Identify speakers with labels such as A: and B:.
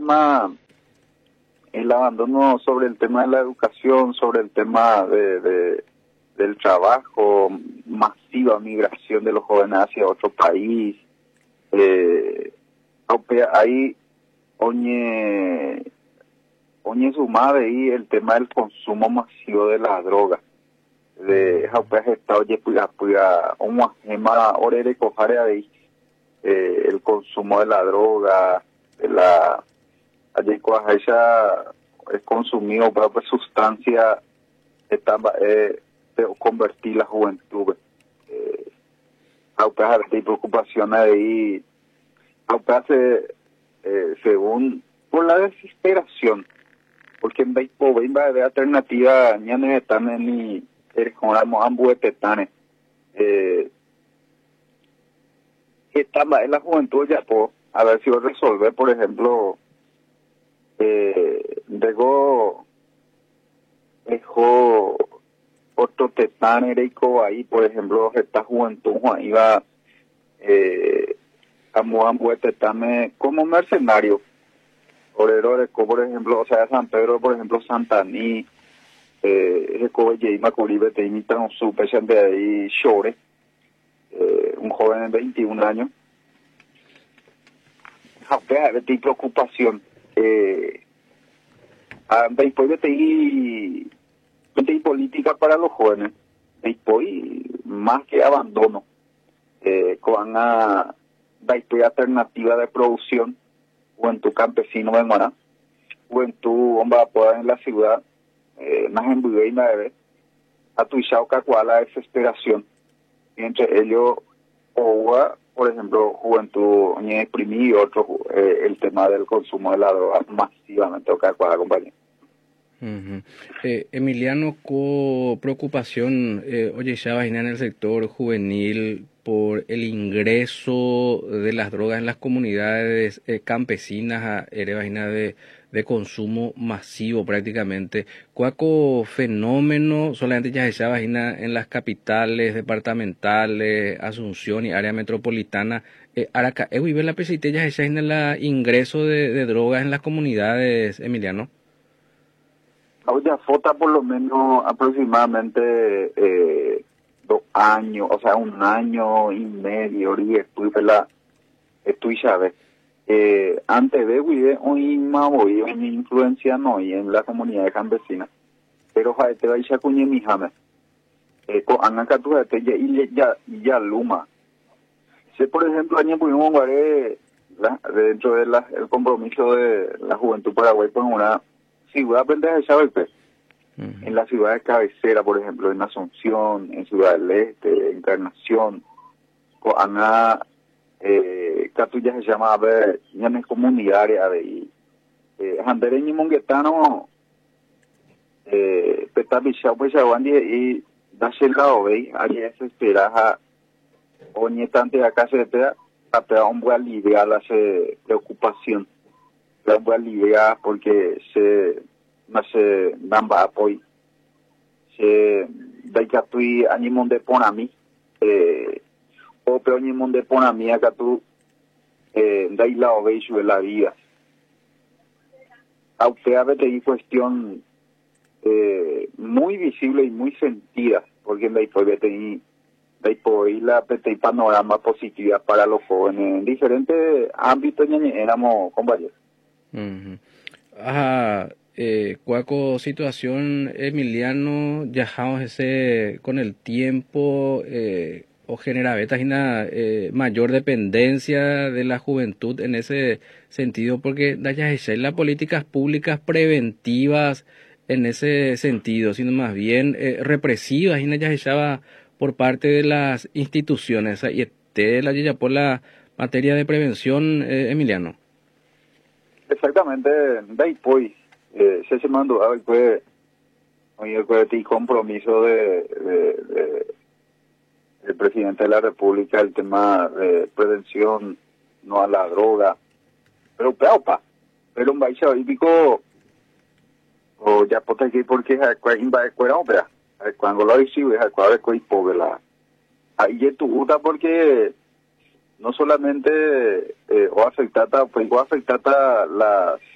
A: tema, el abandono sobre el tema de la educación, sobre el tema del trabajo, masiva migración de los jóvenes hacia otro país, ahí oñe sumado ahí el tema del consumo masivo de la droga. De estado un gema orere cojare ahí el consumo de la droga, de la allí ella es consumido para pues, sustancia de convertir la juventud. Hay preocupaciones ahí, según por la desesperación, porque en Baipo de alternativa ya no están en mi ambuetetanes estaba en la juventud ya por a ver si va a resolver, por ejemplo, dejó otro tetán ereico ahí, por ejemplo, esta juventud iba a ambuetetame como mercenario por ejemplo, o sea, San Pedro, por ejemplo, Santaní, te imitan un super de ahí Shore, un joven de 21 años. De preocupación. Después de política para los jóvenes, después más que abandono, con una alternativa de producción, juventud campesino de Maná, juventud en la ciudad, más en Buguey, a tu la desesperación. Entre ellos, por ejemplo, juventud y otro, el tema del consumo de la droga masivamente, compañía.
B: Emiliano, con preocupación, oye, ya va en el sector juvenil por el ingreso de las drogas en las comunidades campesinas a vagina de consumo masivo prácticamente. ¿Cuáco fenómeno solamente ya se vagina en las capitales departamentales, Asunción y área metropolitana? Aracá, vive la pesite ya se en el ingreso de drogas en las comunidades, Emiliano.
A: Ya falta por lo menos aproximadamente 2 años, o sea, 1 año y medio, y estoy sabes. Antes de Guide, hoy más voy, mi influencia no, y en la comunidad campesina. Pero te va a ir a cuñe mi jame. Con Anaka tu ya luma. Si, por ejemplo, año pudimos ver dentro del compromiso de la juventud paraguay con una ciudad pendeja de Chabelpe. En la ciudad de cabecera, por ejemplo, en Asunción, en Ciudad del Este, Encarnación, con Ana, Catuya se llama, a ver, ya no es comunitaria de ahí. Andereño y Monguetano, Petapichao, pues, y Dache el lado, ¿veis? Allí se espera, oye, tanto acá se espera, a un buen aliviar la preocupación. La voy a aliviar porque no se dan apoyo. Se da que tú ánimo de poner a mí, o peor ánimo de poner a mí acá tú, da la oveja de la vida. A usted a veces hay cuestión muy visible y muy sentida, porque después la panorama positiva para los jóvenes en diferentes ámbitos éramos compañeros.
B: Cuaco situación, Emiliano, viajamos con el tiempo o genera una mayor dependencia de la juventud en ese sentido, porque las políticas públicas preventivas en ese sentido, sino más bien represivas y ya por parte de las instituciones y la por la materia de prevención, Emiliano.
A: Exactamente, después se mandó el compromiso del presidente de la República, el tema de prevención no a la droga, pero un país olímpico o ya porque cuando lo recibe es ahí es tu gusta porque no solamente o afectar las